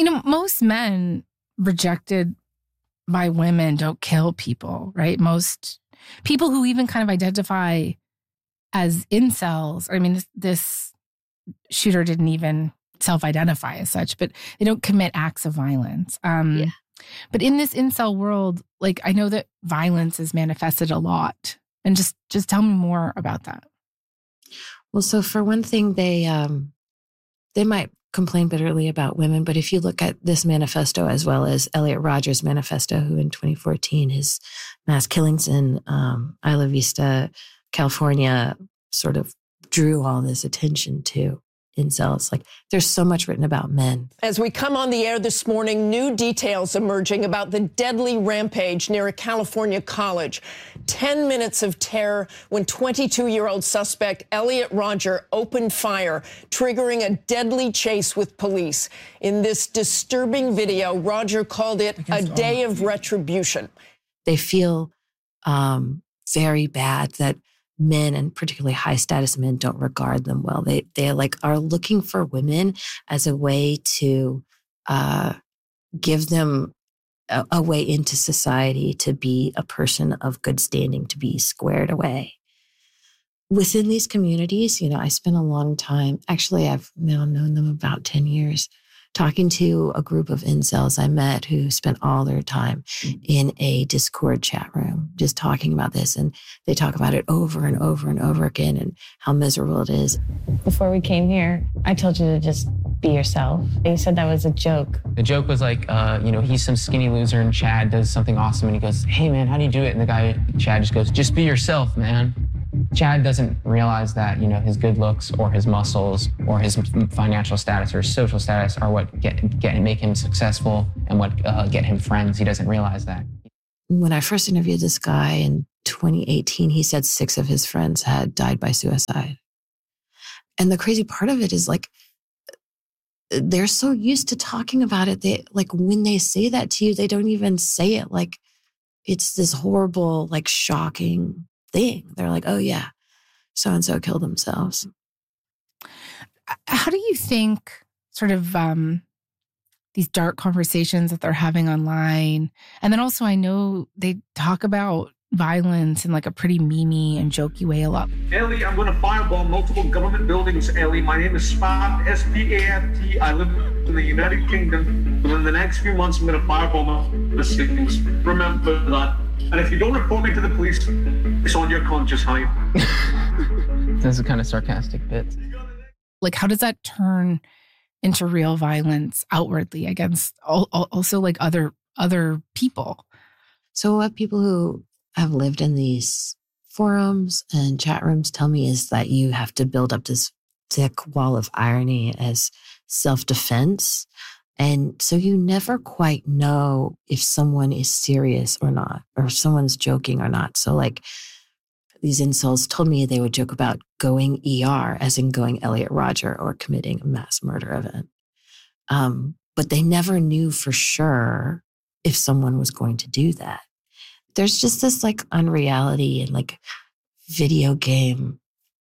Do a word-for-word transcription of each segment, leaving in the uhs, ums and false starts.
You know, most men rejected by women don't kill people, right? Most people who even kind of identify as incels, I mean, this, this shooter didn't even self-identify as such, but they don't commit acts of violence. Um, yeah. But in this incel world, like, I know that violence is manifested a lot. And just, just tell me more about that. Well, so for one thing, they um, they might complain bitterly about women, but if you look at this manifesto as well as Elliot Rodger's manifesto, who in twenty fourteen, his mass killings in um, Isla Vista, California, sort of drew all this attention to incels. Like, there's so much written about men. As we come on the air this morning, new details emerging about the deadly rampage near a California college. Ten minutes of terror when twenty-two-year-old suspect Elliot Rodger opened fire, triggering a deadly chase with police. In this disturbing video, Rodger called it a day of retribution. They feel um, very bad that men, and particularly high status men, don't regard them well. They they like are looking for women as a way to uh, give them a, a way into society, to be a person of good standing, to be squared away. Within these communities, you know, I spent a long time, actually I've now known them about ten years, talking to a group of incels I met who spent all their time in a Discord chat room, just talking about this. And they talk about it over and over and over again and how miserable it is. Before we came here, I told you to just be yourself. You said that was a joke. The joke was like, uh, you know, he's some skinny loser and Chad does something awesome and he goes, hey man, how do you do it? And the guy, Chad, just goes, just be yourself, man. Chad doesn't realize that, you know, his good looks or his muscles or his financial status or his social status are what get, get make him successful and what uh, get him friends. He doesn't realize that. When I first interviewed this guy in twenty eighteen, he said six of his friends had died by suicide. And the crazy part of it is, like, they're so used to talking about it. They, like, when they say that to you, they don't even say it like it's this horrible, like, shocking thing. They're like, oh yeah, so-and-so killed themselves. How do you think sort of um, these dark conversations that they're having online, and then also I know they talk about violence in like a pretty memey and jokey way a lot. Ellie, I'm going to fireball multiple government buildings, Ellie. My name is Spat, S P A F T. I live in the United Kingdom. Within the next few months, I'm going to fireball my cities. Remember that. And if you don't report me to the police, it's on your conscience, honey. That's a kind of sarcastic bit. Like, how does that turn into real violence outwardly against all, also like other other people? So what people who have lived in these forums and chat rooms tell me is that you have to build up this thick wall of irony as self-defense. And so you never quite know if someone is serious or not, or if someone's joking or not. So like these incels told me they would joke about going E R, as in going Elliot Rodger, or committing a mass murder event. Um, but they never knew for sure if someone was going to do that. There's just this like unreality and like video game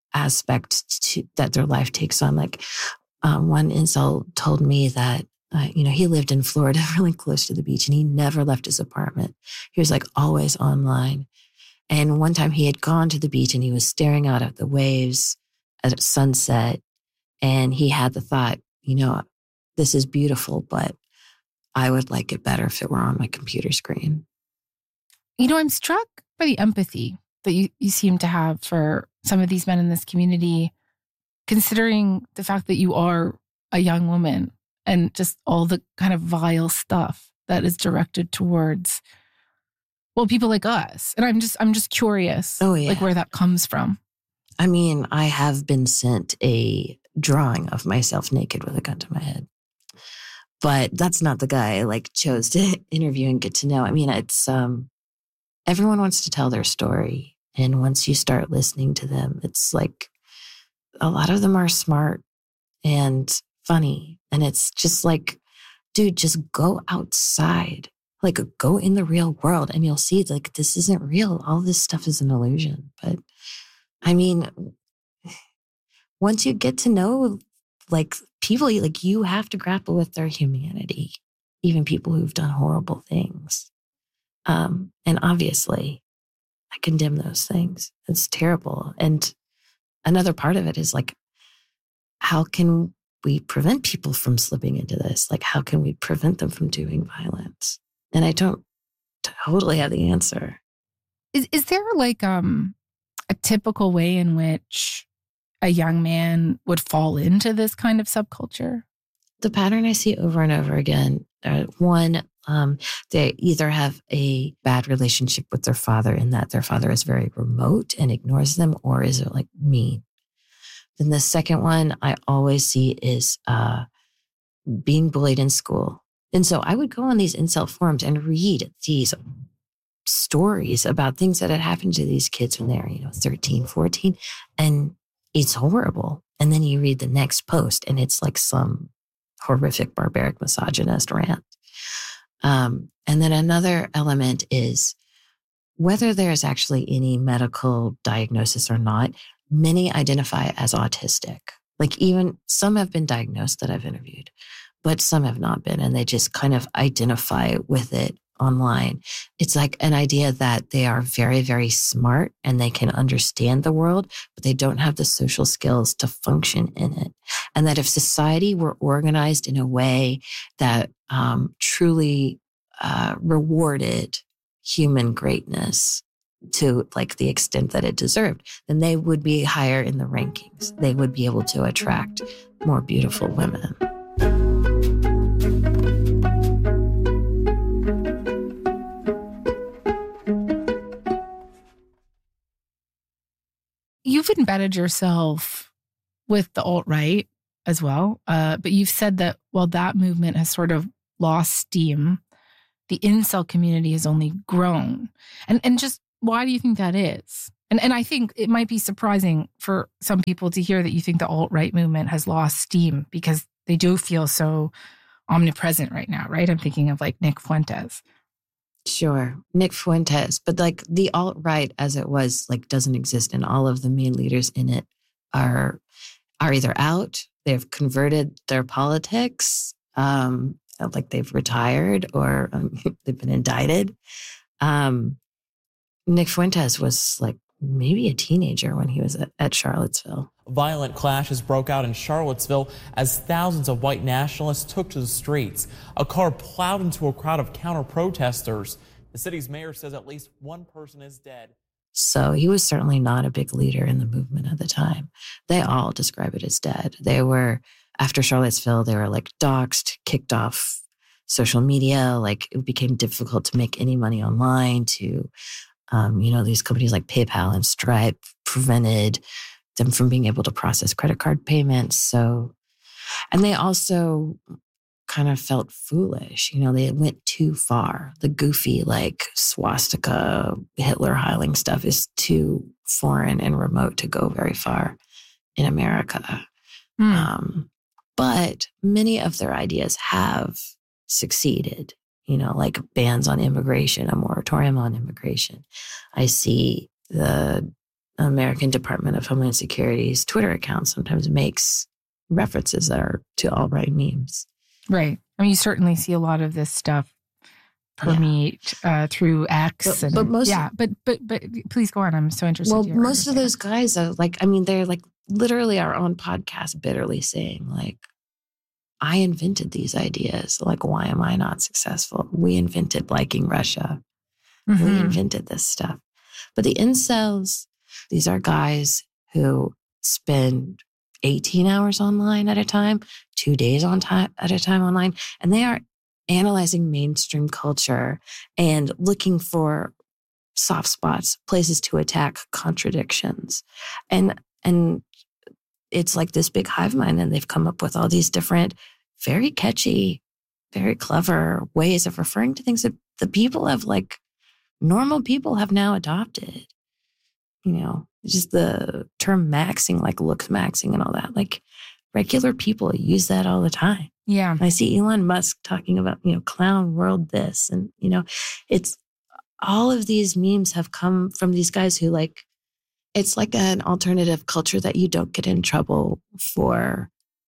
aspect to, that their life takes on. Like um, one incel told me that Uh, you know, he lived in Florida, really close to the beach, and he never left his apartment. He was like always online. And one time he had gone to the beach and he was staring out at the waves at sunset. And he had the thought, you know, this is beautiful, but I would like it better if it were on my computer screen. You know, I'm struck by the empathy that you, you seem to have for some of these men in this community, considering the fact that you are a young woman. And just all the kind of vile stuff that is directed towards, well, people like us. And I'm just, I'm just curious, oh, yeah. like where that comes from. I mean, I have been sent a drawing of myself naked with a gun to my head, but that's not the guy I like chose to interview and get to know. I mean, it's um, everyone wants to tell their story, and once you start listening to them, it's like a lot of them are smart and funny. And it's just like, dude, just go outside, like go in the real world, and you'll see like, this isn't real. All this stuff is an illusion. But I mean, once you get to know like people, like you have to grapple with their humanity, even people who've done horrible things. Um, and obviously, I condemn those things. It's terrible. And another part of it is like, how can we prevent people from slipping into this? Like, how can we prevent them from doing violence? And I don't totally have the answer. Is is there like um a typical way in which a young man would fall into this kind of subculture? The pattern I see over and over again, uh, one, um, they either have a bad relationship with their father in that their father is very remote and ignores them, or is it like mean? Then the second one I always see is uh, being bullied in school. And so I would go on these incel forums and read these stories about things that had happened to these kids when they were, you know, thirteen, fourteen. And it's horrible. And then you read the next post and it's like some horrific, barbaric, misogynist rant. Um, and then another element is whether there's actually any medical diagnosis or not, many identify as autistic. Like even some have been diagnosed that I've interviewed, but some have not been. And they just kind of identify with it online. It's like an idea that they are very, very smart and they can understand the world, but they don't have the social skills to function in it. And that if society were organized in a way that um, truly uh, rewarded human greatness to like the extent that it deserved, then they would be higher in the rankings. They would be able to attract more beautiful women. You've embedded yourself with the alt-right as well, uh, but you've said that while that movement has sort of lost steam, the incel community has only grown. And and just why do you think that is? And and I think it might be surprising for some people to hear that you think the alt-right movement has lost steam because they do feel so omnipresent right now, right? I'm thinking of like Nick Fuentes. Sure. Nick Fuentes. But like the alt-right as it was, like doesn't exist. And all of the main leaders in it are are either out, they've converted their politics, um, like they've retired or um, they've been indicted. Um, Nick Fuentes was like maybe a teenager when he was at, at Charlottesville. Violent clashes broke out in Charlottesville as thousands of white nationalists took to the streets. A car plowed into a crowd of counter-protesters. The city's mayor says at least one person is dead. So he was certainly not a big leader in the movement at the time. They all describe it as dead. They were, after Charlottesville, they were like doxxed, kicked off social media. Like it became difficult to make any money online to, um, you know, these companies like PayPal and Stripe prevented them from being able to process credit card payments. So, and they also kind of felt foolish. You know, they went too far. The goofy, like swastika, Hitler Heiling stuff is too foreign and remote to go very far in America. Mm. Um, but many of their ideas have succeeded, you know, like bans on immigration, a moratorium on immigration. I see the American Department of Homeland Security's Twitter account sometimes makes references that are to alt-right memes. Right. I mean, you certainly see a lot of this stuff permeate yeah. uh, through X. But, and, but most, yeah, but but but please go on. I'm so interested. Well, most of those guys are like, I mean, they're like literally are on podcasts bitterly saying like, I invented these ideas. Like, why am I not successful? We invented liking Russia. Mm-hmm. We invented this stuff. But the incels, these are guys who spend eighteen hours online at a time, two days on time at a time online, and they are analyzing mainstream culture and looking for soft spots, places to attack, contradictions. And and it's like this big hive mind, and they've come up with all these different, very catchy, very clever ways of referring to things that the people have, like, normal people have now adopted. You know, just the term maxing, like looks maxing and all that. Like regular people use that all the time. Yeah. I see Elon Musk talking about, you know, clown world this. And, you know, it's all of these memes have come from these guys who like, it's like an alternative culture that you don't get in trouble for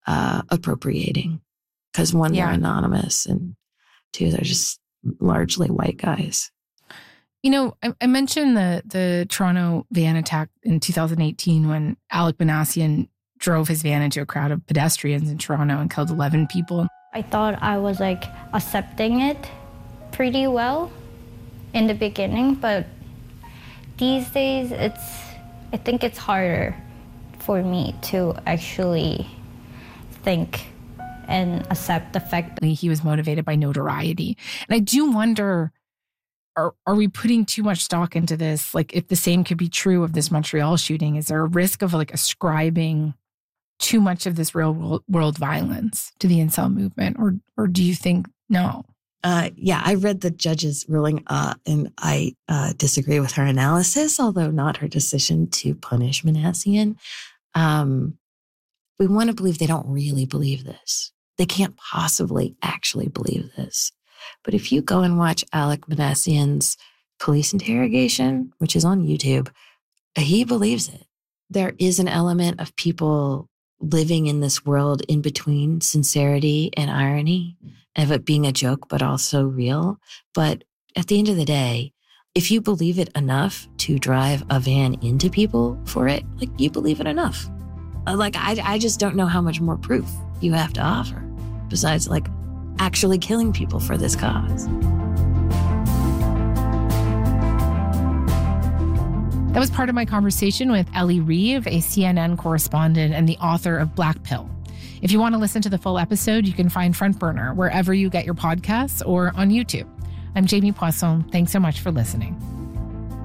uh, appropriating. Because one, Yeah. they're anonymous, and two, they're just largely white guys. You know, I, I mentioned the the Toronto van attack in two thousand eighteen when Alec Minassian drove his van into a crowd of pedestrians in Toronto and killed eleven people. I thought I was like accepting it pretty well in the beginning, but these days it's, I think it's harder for me to actually think and accept the fact that He was motivated by notoriety. And I do wonder, are, are we putting too much stock into this? Like, if the same could be true of this Montreal shooting, is there a risk of like ascribing too much of this real world, world violence to the incel movement? Or, or do you think no? Uh, yeah, I read the judge's ruling, uh, and I uh, disagree with her analysis, although not her decision to punish Minassian. Um, we want to believe they don't really believe this. They can't possibly actually believe this. But if you go and watch Alec Minassian's police interrogation, which is on YouTube, he believes it. There is an element of people living in this world in between sincerity and irony, of it being a joke, but also real. But at the end of the day, if you believe it enough to drive a van into people for it, like, you believe it enough. Like, I, I just don't know how much more proof you have to offer besides like actually killing people for this cause. That was part of my conversation with Ellie Reeve, a C N N correspondent and the author of Black Pill. If you want to listen to the full episode, you can find Front Burner wherever you get your podcasts or on YouTube. I'm Jamie Poisson. Thanks so much for listening.